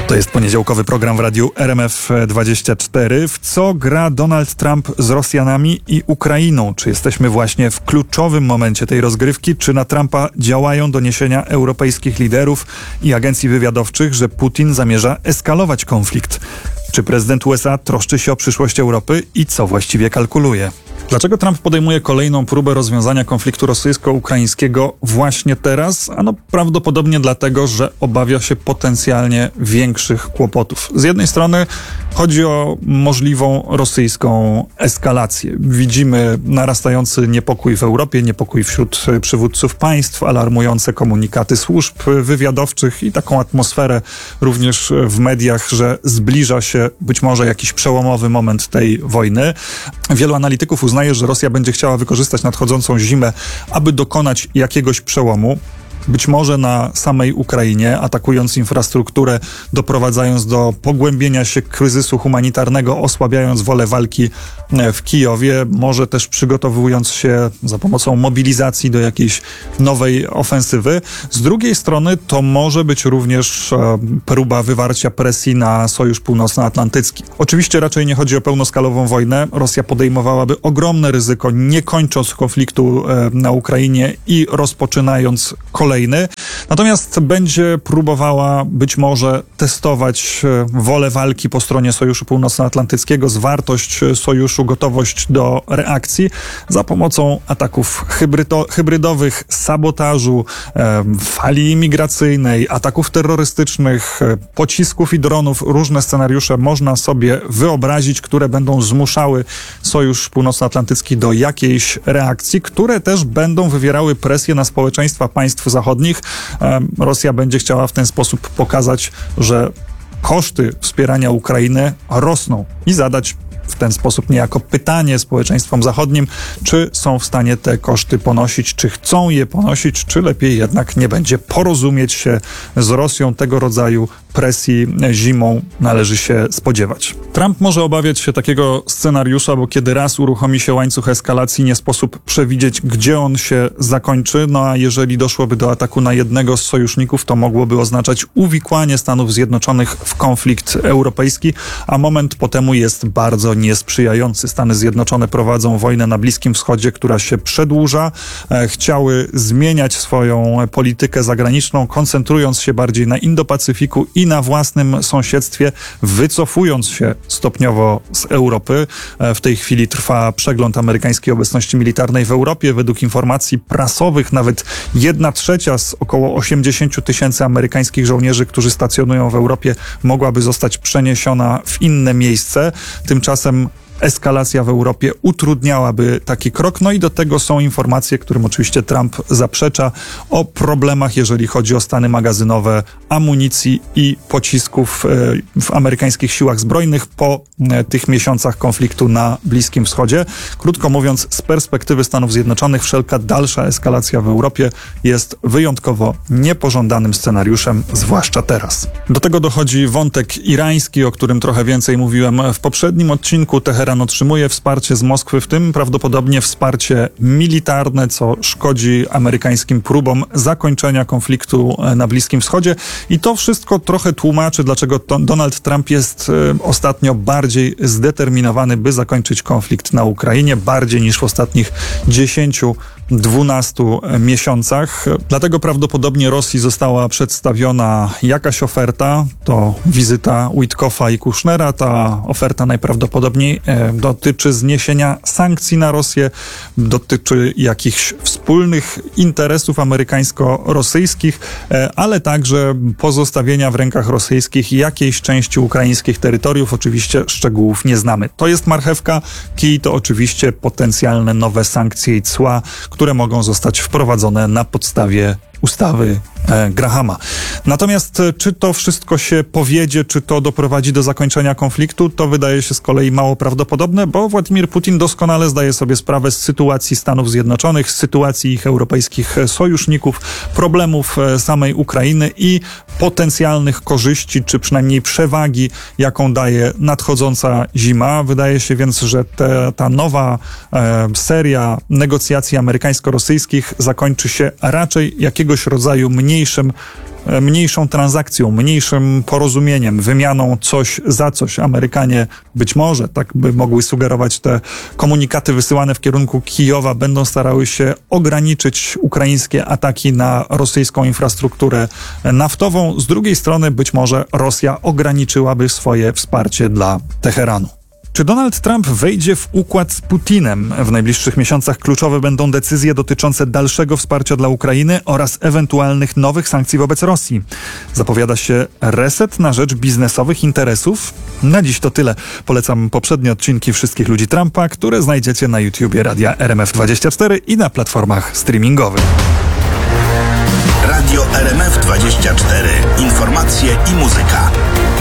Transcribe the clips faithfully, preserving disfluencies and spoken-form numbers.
To jest poniedziałkowy program w radiu R M F dwadzieścia cztery. W co gra Donald Trump z Rosjanami i Ukrainą? Czy jesteśmy właśnie w kluczowym momencie tej rozgrywki? Czy na Trumpa działają doniesienia europejskich liderów i agencji wywiadowczych, że Putin zamierza eskalować konflikt? Czy prezydent U S A troszczy się o przyszłość Europy i co właściwie kalkuluje? Dlaczego Trump podejmuje kolejną próbę rozwiązania konfliktu rosyjsko-ukraińskiego właśnie teraz? Ano prawdopodobnie dlatego, że obawia się potencjalnie większych kłopotów. Z jednej strony chodzi o możliwą rosyjską eskalację. Widzimy narastający niepokój w Europie, niepokój wśród przywódców państw, alarmujące komunikaty służb wywiadowczych i taką atmosferę również w mediach, że zbliża się być może jakiś przełomowy moment tej wojny. Wielu analityków uznaje, że Rosja będzie chciała wykorzystać nadchodzącą zimę, aby dokonać jakiegoś przełomu. Być może na samej Ukrainie, atakując infrastrukturę, doprowadzając do pogłębienia się kryzysu humanitarnego, osłabiając wolę walki w Kijowie, może też przygotowując się za pomocą mobilizacji do jakiejś nowej ofensywy. Z drugiej strony to może być również e, próba wywarcia presji na Sojusz Północnoatlantycki. Oczywiście raczej nie chodzi o pełnoskalową wojnę. Rosja podejmowałaby ogromne ryzyko, nie kończąc konfliktu e, na Ukrainie i rozpoczynając kolejny. Natomiast będzie próbowała być może testować wolę walki po stronie Sojuszu Północnoatlantyckiego, zwartość sojuszu, gotowość do reakcji za pomocą ataków hybrydo- hybrydowych, sabotażu, e, fali imigracyjnej, ataków terrorystycznych, e, pocisków i dronów. Różne scenariusze można sobie wyobrazić, które będą zmuszały Sojusz Północnoatlantycki do jakiejś reakcji, które też będą wywierały presję na społeczeństwa państw zachodnich. Rosja będzie chciała w ten sposób pokazać, że koszty wspierania Ukrainy rosną i zadać w ten sposób niejako pytanie społeczeństwom zachodnim, czy są w stanie te koszty ponosić, czy chcą je ponosić, czy lepiej jednak nie będzie porozumieć się z Rosją. Tego rodzaju presji zimą należy się spodziewać. Trump może obawiać się takiego scenariusza, bo kiedy raz uruchomi się łańcuch eskalacji, nie sposób przewidzieć, gdzie on się zakończy. No a jeżeli doszłoby do ataku na jednego z sojuszników, to mogłoby oznaczać uwikłanie Stanów Zjednoczonych w konflikt europejski, a moment po temu jest bardzo niesprzyjający. Stany Zjednoczone prowadzą wojnę na Bliskim Wschodzie, która się przedłuża. Chciały zmieniać swoją politykę zagraniczną, koncentrując się bardziej na Indo-Pacyfiku i na własnym sąsiedztwie, wycofując się stopniowo z Europy. W tej chwili trwa przegląd amerykańskiej obecności militarnej w Europie. Według informacji prasowych nawet jedna trzecia z około osiemdziesięciu tysięcy amerykańskich żołnierzy, którzy stacjonują w Europie, mogłaby zostać przeniesiona w inne miejsce. Tymczasem eskalacja w Europie utrudniałaby taki krok. No i do tego są informacje, którym oczywiście Trump zaprzecza, o problemach, jeżeli chodzi o stany magazynowe amunicji i pocisków w amerykańskich siłach zbrojnych po tych miesiącach konfliktu na Bliskim Wschodzie. Krótko mówiąc, z perspektywy Stanów Zjednoczonych wszelka dalsza eskalacja w Europie jest wyjątkowo niepożądanym scenariuszem, zwłaszcza teraz. Do tego dochodzi wątek irański, o którym trochę więcej mówiłem w poprzednim odcinku. Teheran otrzymuje wsparcie z Moskwy, w tym prawdopodobnie wsparcie militarne, co szkodzi amerykańskim próbom zakończenia konfliktu na Bliskim Wschodzie. I to wszystko trochę tłumaczy, dlaczego Donald Trump jest ostatnio bardziej zdeterminowany, by zakończyć konflikt na Ukrainie, bardziej niż w ostatnich dziesięciu dwunastu miesiącach. Dlatego prawdopodobnie Rosji została przedstawiona jakaś oferta. To wizyta Witkoffa i Kushnera. Ta oferta najprawdopodobniej e, dotyczy zniesienia sankcji na Rosję, dotyczy jakichś wspólnych interesów amerykańsko-rosyjskich, e, ale także pozostawienia w rękach rosyjskich jakiejś części ukraińskich terytoriów. Oczywiście szczegółów nie znamy. To jest marchewka, kij to oczywiście potencjalne nowe sankcje i cła, które mogą zostać wprowadzone na podstawie ustawy e, Grahama. Natomiast czy to wszystko się powiedzie, czy to doprowadzi do zakończenia konfliktu, to wydaje się z kolei mało prawdopodobne, bo Władimir Putin doskonale zdaje sobie sprawę z sytuacji Stanów Zjednoczonych, z sytuacji ich europejskich sojuszników, problemów samej Ukrainy i potencjalnych korzyści, czy przynajmniej przewagi, jaką daje nadchodząca zima. Wydaje się więc, że te, ta nowa e, seria negocjacji amerykańsko-rosyjskich zakończy się raczej jakiegoś jakiegoś rodzaju mniejszym mniejszą transakcją, mniejszym porozumieniem, wymianą coś za coś. Amerykanie być może, tak by mogły sugerować te komunikaty wysyłane w kierunku Kijowa, będą starały się ograniczyć ukraińskie ataki na rosyjską infrastrukturę naftową. Z drugiej strony być może Rosja ograniczyłaby swoje wsparcie dla Teheranu. Czy Donald Trump wejdzie w układ z Putinem? W najbliższych miesiącach kluczowe będą decyzje dotyczące dalszego wsparcia dla Ukrainy oraz ewentualnych nowych sankcji wobec Rosji. Zapowiada się reset na rzecz biznesowych interesów? Na dziś to tyle. Polecam poprzednie odcinki Wszystkich Ludzi Trumpa, które znajdziecie na YouTubie Radia R M F dwadzieścia cztery i na platformach streamingowych. Radio R M F dwadzieścia cztery. Informacje i muzyka.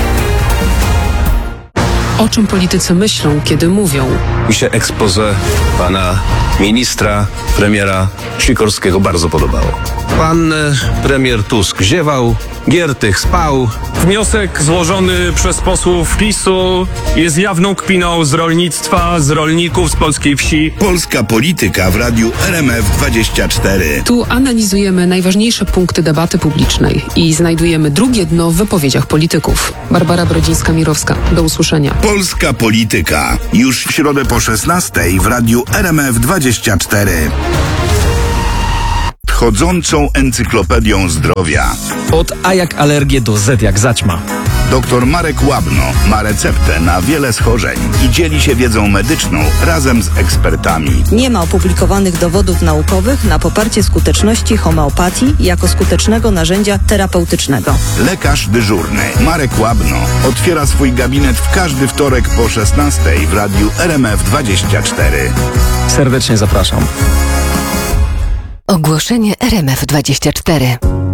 O czym politycy myślą, kiedy mówią? Mi się expose pana ministra, premiera Sikorskiego bardzo podobało. Pan e, premier Tusk ziewał, Giertych spał. Wniosek złożony przez posłów PiSu jest jawną kpiną z rolnictwa, z rolników, z polskiej wsi. Polska polityka w Radiu R M F dwadzieścia cztery. Tu analizujemy najważniejsze punkty debaty publicznej i znajdujemy drugie dno w wypowiedziach polityków. Barbara Brodzińska-Mirowska. Do usłyszenia. Polska polityka. Już w środę po szesnastej w Radiu R M F dwadzieścia cztery. Chodzącą encyklopedią zdrowia. Od A jak alergię do Z jak zaćma. Doktor Marek Łabno ma receptę na wiele schorzeń i dzieli się wiedzą medyczną razem z ekspertami. Nie ma opublikowanych dowodów naukowych na poparcie skuteczności homeopatii jako skutecznego narzędzia terapeutycznego. Lekarz dyżurny Marek Łabno otwiera swój gabinet w każdy wtorek po szesnastej w Radiu R M F dwadzieścia cztery. Serdecznie zapraszam. Ogłoszenie R M F dwadzieścia cztery.